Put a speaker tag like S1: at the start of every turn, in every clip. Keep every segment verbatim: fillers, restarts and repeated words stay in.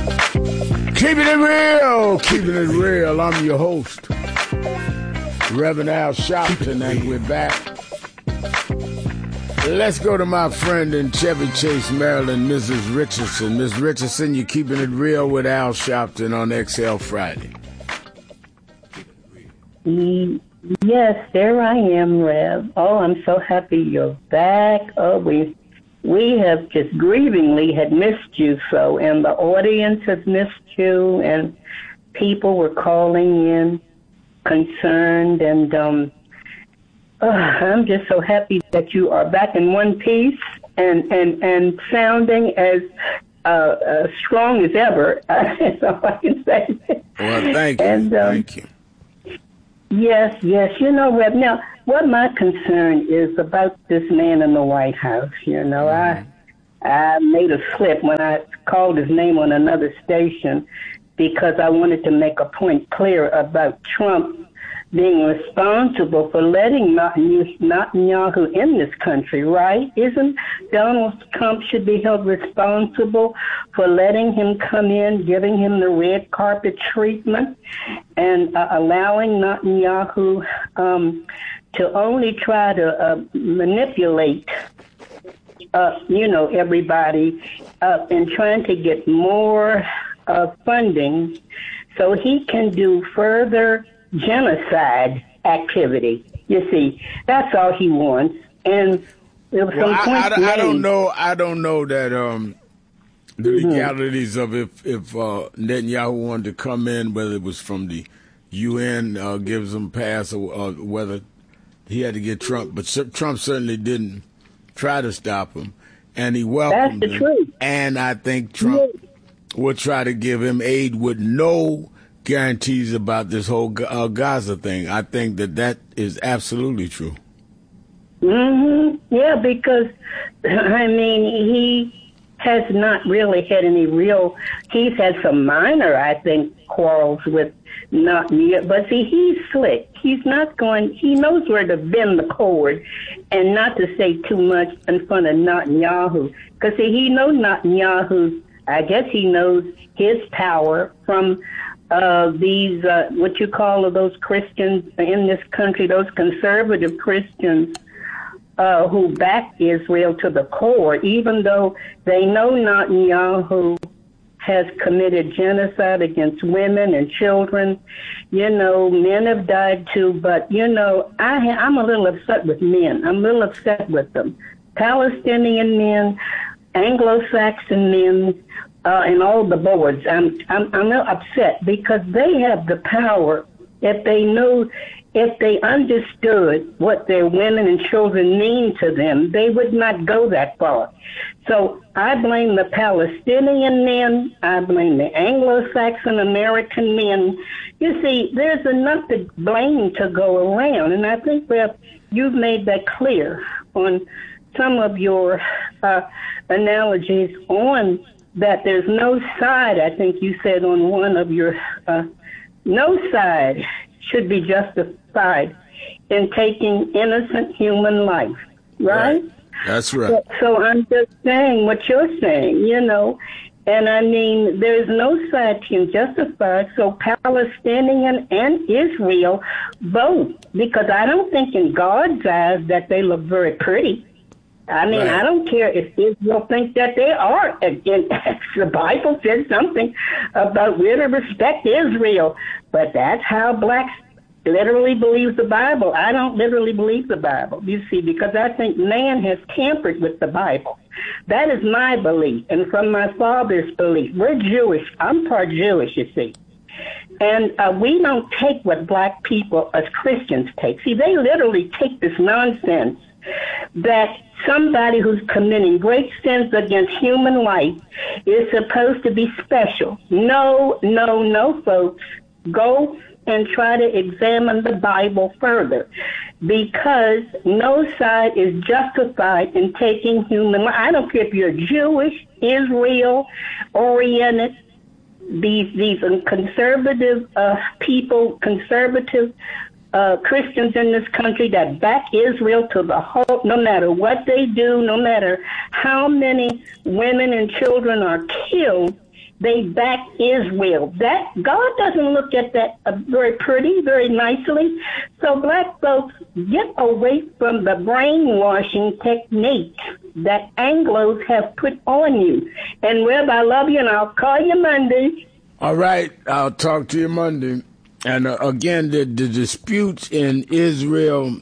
S1: Keeping it real, keeping it real. I'm your host, Reverend Al Sharpton, and we're back. Let's go to my friend in Chevy Chase, Maryland, Missus Richardson. Miss Richardson, you're keeping it real with Al Sharpton on X L Friday.
S2: Yes, there I am, Rev. Oh, I'm so happy you're back. Oh, we we have just grievingly had missed you so, and the audience has missed you, and people were calling in concerned, and um, oh, I'm just so happy that you are back in one piece and and and sounding as uh, uh, strong as ever. That's all I can say.
S1: Well, thank you.
S2: And, um,
S1: thank you.
S2: Yes, yes. You know, Reb, now, what my concern is about this man in the White House, you know, mm-hmm. I I made a slip when I called his name on another station because I wanted to make a point clear about Trump being responsible for letting Netanyahu in this country, right? Isn't Donald Trump should be held responsible for letting him come in, giving him the red carpet treatment, and uh, allowing Netanyahu um, to only try to uh, manipulate, uh, you know, everybody uh, and trying to get more uh, funding so he can do further genocide activity. You see, that's all he wants. And there was
S1: well,
S2: some
S1: I,
S2: point
S1: I, I don't
S2: made.
S1: know. I don't know that um, the
S2: Mm-hmm.
S1: legalities of if if uh, Netanyahu wanted to come in, whether it was from the U N uh, gives him pass, or uh, whether he had to get Trump. But Trump certainly didn't try to stop him, and he welcomed
S2: That's the
S1: him.
S2: truth.
S1: And I think Trump yeah. would try to give him aid with no guarantees about this whole uh, Gaza thing. I think that that is absolutely true.
S2: Mm-hmm. Yeah, because, I mean, he has not really had any real, he's had some minor, I think, quarrels with not but see, he's slick. He's not going, he knows where to bend the cord and not to say too much in front of Netanyahu. Because, see, he knows Netanyahu, I guess he knows his power from Uh, these, uh, what you call those Christians in this country, those conservative Christians uh, who back Israel to the core, even though they know Netanyahu has committed genocide against women and children. You know, men have died too, but, you know, I ha- I'm a little upset with men. I'm a little upset with them. Palestinian men, Anglo-Saxon men, Uh, and all the boards, I'm, I'm, I'm upset because they have the power. If they knew, if they understood what their women and children mean to them, they would not go that far. So I blame the Palestinian men. I blame the Anglo-Saxon American men. You see, there's enough to blame to go around, and I think that you've made that clear on some of your uh, analogies on that there's no side, I think you said on one of your, uh, no side should be justified in taking innocent human life, right?
S1: right. That's right.
S2: So, so I'm just saying what you're saying, you know, and I mean, there's no side can justify it, so Palestinian and Israel both, because I don't think in God's eyes that they look very pretty. I mean, right. I don't care if Israel think that they are. Again, the Bible says something about we're to respect Israel, but that's how blacks literally believe the Bible. I don't literally believe the Bible, you see, because I think man has tampered with the Bible. That is my belief, and from my father's belief. We're Jewish. I'm part Jewish, you see. And uh, we don't take what black people as Christians take. See, they literally take this nonsense that somebody who's committing great sins against human life is supposed to be special. No, no, no, folks. Go and try to examine the Bible further, because no side is justified in taking human life. I don't care if you're Jewish, Israel, oriented, these these conservative uh, people, conservative Uh, Christians in this country that back Israel to the whole, no matter what they do, no matter how many women and children are killed, They back Israel. That God doesn't look at that uh, very pretty, very nicely. So black folks, get away from the brainwashing technique that Anglos have put on you. And Reb, I love you, and I'll call you Monday.
S1: All right, I'll talk to you Monday. And uh, again, the, the disputes in Israel,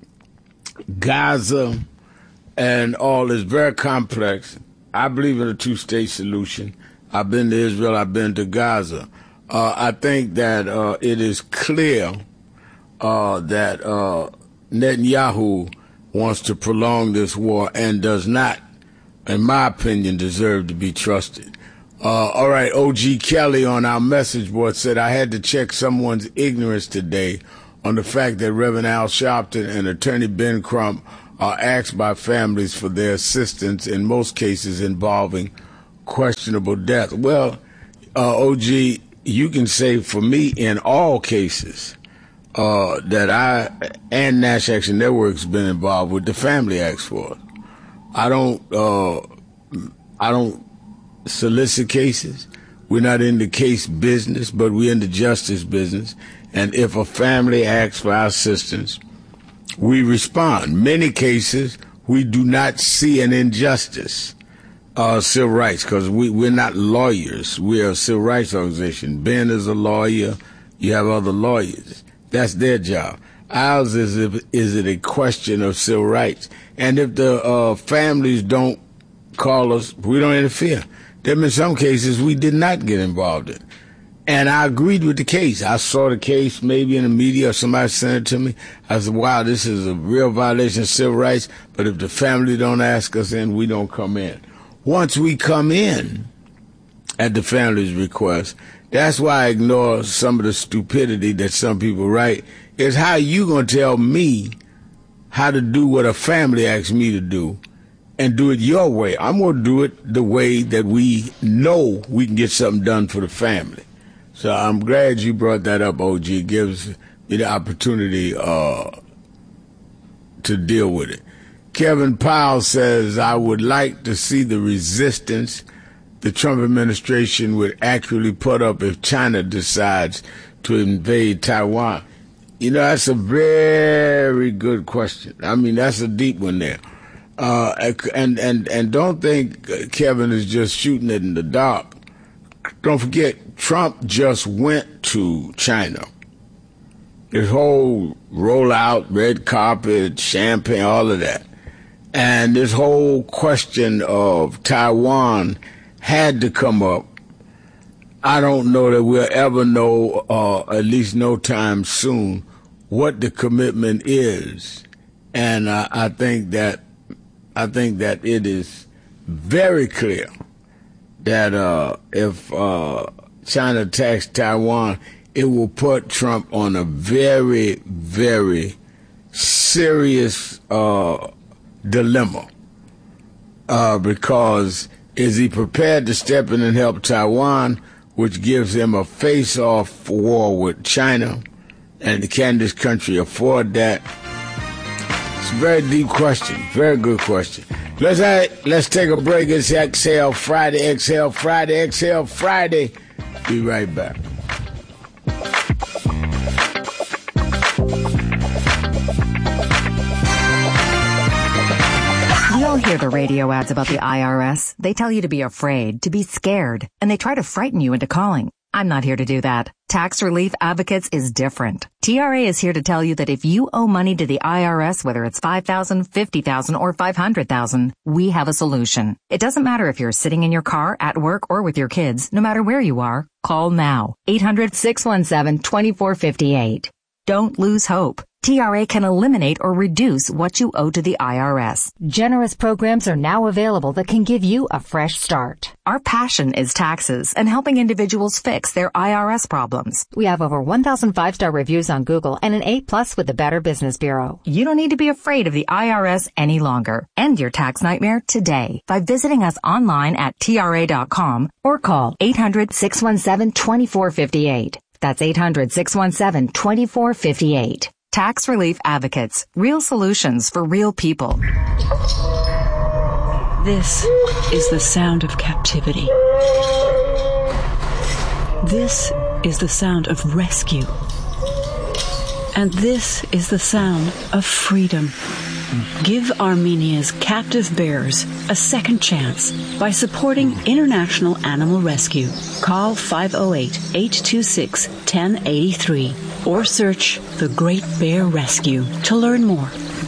S1: Gaza, and all is very complex. I believe in a two-state solution. I've been to Israel. I've been to Gaza. Uh, I think that uh, it is clear uh, that uh, Netanyahu wants to prolong this war and does not, in my opinion, deserve to be trusted. Uh, all right, O G Kelly on our message board said, I had to check someone's ignorance today on the fact that Reverend Al Sharpton and Attorney Ben Crump are asked by families for their assistance, in most cases involving questionable death. Well, uh, O G, you can say for me in all cases uh, that I and National Action Network's been involved with, the family asks for it. I don't, uh, I don't solicit cases. We're not in the case business, but we're in the justice business. And if a family asks for our assistance, we respond. Many cases, we do not see an injustice, uh, civil rights, because we, we're not lawyers. We're a civil rights organization. Ben is a lawyer. You have other lawyers. That's their job. Ours is, if, is it a question of civil rights? And if the uh, families don't call us, we don't interfere. There have been some cases we did not get involved in. And I agreed with the case. I saw the case maybe in the media or somebody sent it to me. I said, wow, this is a real violation of civil rights. But if the family don't ask us in, we don't come in. Once we come in at the family's request, that's why I ignore some of the stupidity that some people write, is how you going to tell me how to do what a family asks me to do and do it your way. I'm going to do it the way that we know we can get something done for the family. So I'm glad you brought that up, O G. It gives me the opportunity uh, to deal with it. Kevin Powell says, I would like to see the resistance the Trump administration would actually put up if China decides to invade Taiwan. You know, that's a very good question. I mean, that's a deep one there. Uh, and, and, and don't think Kevin is just shooting it in the dark. Don't forget, Trump just went to China. His whole rollout, red carpet, champagne, all of that. And this whole question of Taiwan had to come up. I don't know that we'll ever know, uh, at least no time soon, what the commitment is. And uh, I think that I think that it is very clear that uh, if uh, China attacks Taiwan, it will put Trump on a very, very serious uh, dilemma. Uh, because is he prepared to step in and help Taiwan, which gives him a face-off war with China, and can this country afford that? It's a very deep question, very good question. Let's uh, let's take a break. It's Exhale Friday, Exhale Friday, Exhale Friday. Be right back.
S3: We all hear the radio ads about the I R S. They tell you to be afraid, to be scared, and they try to frighten you into calling. I'm not here to do that. Tax Relief Advocates is different. T R A is here to tell you that if you owe money to the I R S, whether it's five thousand dollars, fifty thousand dollars, or five hundred thousand dollars, we have a solution. It doesn't matter if you're sitting in your car, at work, or with your kids. No matter where you are, call now. eight hundred, six one seven, two four five eight. Don't lose hope. T R A can eliminate or reduce what you owe to the I R S.
S4: Generous programs are now available that can give you a fresh start.
S3: Our passion is taxes and helping individuals fix their I R S problems.
S4: We have over one thousand five-star reviews on Google and an A plus with the Better Business Bureau.
S3: You don't need to be afraid of the I R S any longer. End your tax nightmare today by visiting us online at T R A dot com or call eight hundred, six one seven, two four five eight. That's eight hundred, six one seven, two four five eight. Tax Relief Advocates. Real solutions for real people.
S5: This is the sound of captivity. This is the sound of rescue. And this is the sound of freedom. Give Armenia's captive bears a second chance by supporting International Animal Rescue. Call five oh eight, eight two six, one oh eight three or search The Great Bear Rescue to learn more.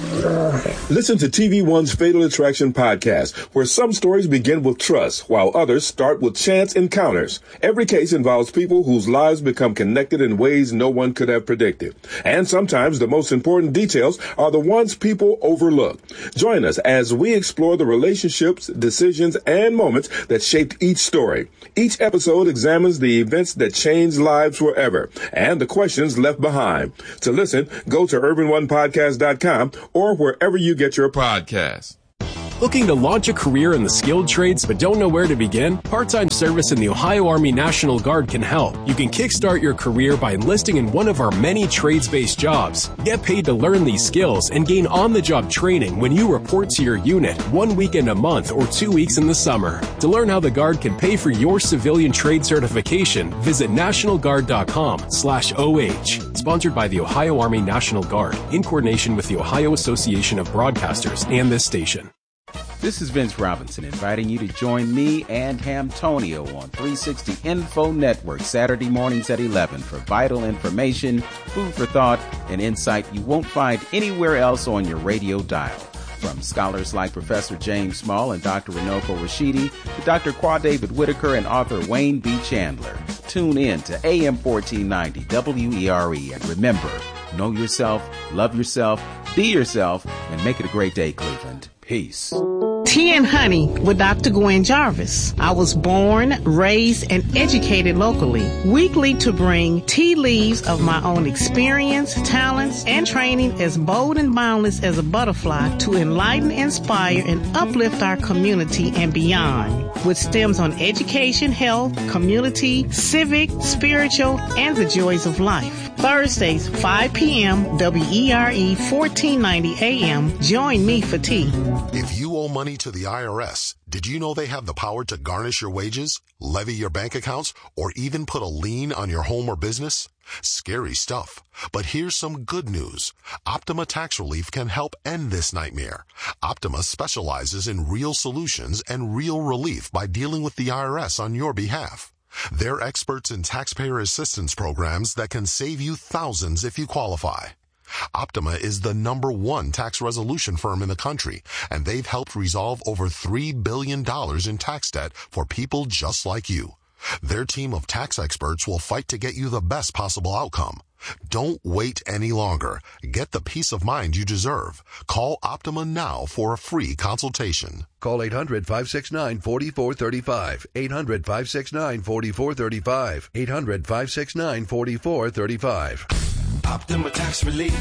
S6: Listen to T V One's Fatal Attraction podcast, where some stories begin with trust, while others start with chance encounters. Every case involves people whose lives become connected in ways no one could have predicted. And sometimes the most important details are the ones people overlook. Join us as we explore the relationships, decisions, and moments that shaped each story. Each episode examines the events that changed lives forever and the questions left behind. To listen, go to urban one podcast dot com or wherever you get your podcasts.
S7: Looking to launch a career in the skilled trades but don't know where to begin? Part-time service in the Ohio Army National Guard can help. You can kickstart your career by enlisting in one of our many trades-based jobs. Get paid to learn these skills and gain on-the-job training when you report to your unit one weekend a month or two weeks in the summer. To learn how the Guard can pay for your civilian trade certification, visit national guard dot com slash O H. Sponsored by the Ohio Army National Guard in coordination with the Ohio Association of Broadcasters and this station.
S8: This is Vince Robinson inviting you to join me and Hamtonio on three sixty Info Network Saturday mornings at eleven for vital information, food for thought, and insight you won't find anywhere else on your radio dial. From scholars like Professor James Small and Doctor Runoko Rashidi to Doctor Qua David Whitaker and author Wayne B. Chandler. Tune in to A M fourteen ninety W E R E and remember, know yourself, love yourself, be yourself, and make it a great day, Cleveland. Peace.
S9: Tea and Honey with Doctor Gwen Jarvis. I was born, raised, and educated locally. Weekly to bring tea leaves of my own experience, talents, and training as bold and boundless as a butterfly to enlighten, inspire, and uplift our community and beyond. With stems on education, health, community, civic, spiritual, and the joys of life. Thursdays, five p.m., W E R E, fourteen ninety A M. Join me for tea.
S10: If you owe money to the I R S, did you know they have the power to garnish your wages, levy your bank accounts, or even put a lien on your home or business? Scary stuff. But here's some good news. Optima Tax Relief can help end this nightmare. Optima specializes in real solutions and real relief by dealing with the I R S on your behalf. They're experts in taxpayer assistance programs that can save you thousands if you qualify. Optima is the number one tax resolution firm in the country, and they've helped resolve over three billion dollars in tax debt for people just like you. Their team of tax experts will fight to get you the best possible outcome. Don't wait any longer. Get the peace of mind you deserve. Call Optima now for a free consultation.
S11: Call eight hundred, five six nine, four four three five. eight hundred, five six nine, four four three five. eight hundred, five six nine, four four three five.
S12: Optima Tax Relief.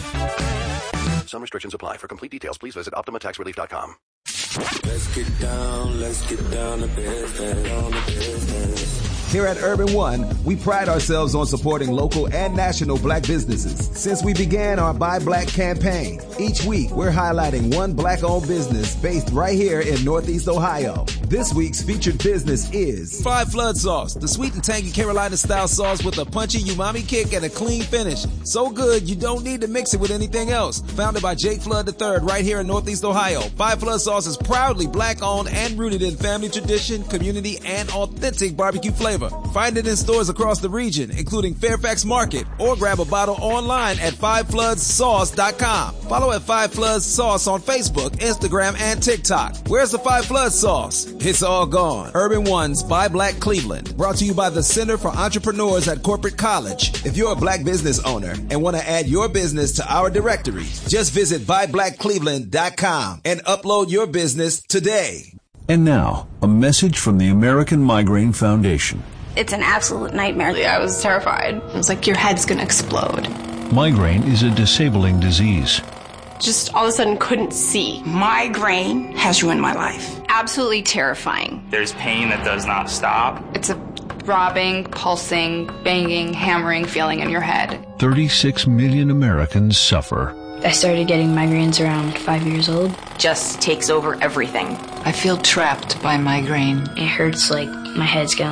S13: Some restrictions apply. For complete details, please visit optima tax relief dot com.
S12: Let's get down, let's get down to business, down to business.
S14: Here at Urban One, we pride ourselves on supporting local and national black businesses. Since we began our Buy Black campaign, each week we're highlighting one black-owned business based right here in Northeast Ohio. This week's featured business is
S15: Five Flood Sauce, the sweet and tangy Carolina-style sauce with a punchy umami kick and a clean finish. So good, you don't need to mix it with anything else. Founded by Jake Flood the third right here in Northeast Ohio, Five Flood Sauce is proudly black-owned and rooted in family tradition, community, and authentic barbecue flavor. Find it in stores across the region, including Fairfax Market, or grab a bottle online at five floods sauce dot com. Follow at Five Floods Sauce on Facebook, Instagram, and TikTok. Where's the Five Floods Sauce? It's all gone. Urban One's Buy Black Cleveland, brought to you by the Center for Entrepreneurs at Corporate College. If you're a black business owner and want to add your business to our directory, just visit buy black cleveland dot com and upload your business today.
S16: And now, a message from the American Migraine Foundation.
S17: It's an absolute nightmare. I was terrified. It was like your head's going to explode.
S16: Migraine is a disabling disease.
S17: Just all of a sudden couldn't see. Migraine has ruined my life. Absolutely terrifying.
S18: There's pain that does not stop.
S17: It's a throbbing, pulsing, banging, hammering feeling in your head.
S16: thirty-six million Americans suffer.
S19: I started getting migraines around five years old.
S17: Just takes over everything.
S19: I feel trapped by migraine. It hurts like my head's gonna like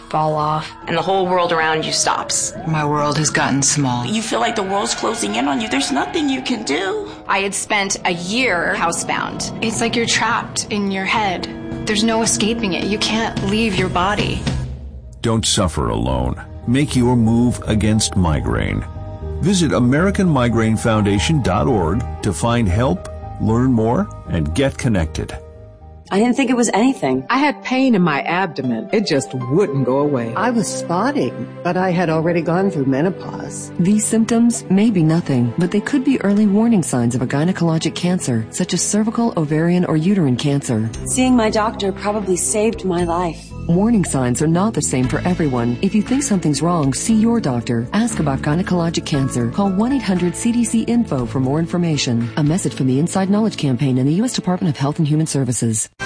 S19: fall off.
S17: And the whole world around you stops.
S20: My world has gotten small.
S17: You feel like the world's closing in on you. There's nothing you can do.
S21: I had spent a year housebound.
S19: It's like you're trapped in your head. There's no escaping it. You can't leave your body.
S16: Don't suffer alone. Make your move against migraine. Visit American Migraine Foundation dot org to find help, learn more, and get connected.
S22: I didn't think it was anything.
S23: I had pain in my abdomen. It just wouldn't go away.
S24: I was spotting, but I had already gone through menopause.
S25: These symptoms may be nothing, but they could be early warning signs of a gynecologic cancer, such as cervical, ovarian, or uterine cancer.
S22: Seeing my doctor probably saved my life.
S25: Warning signs are not the same for everyone. If you think something's wrong, see your doctor. Ask about gynecologic cancer. Call one eight hundred C D C info for more information. A message from the Inside Knowledge Campaign and the U S Department of Health and Human Services.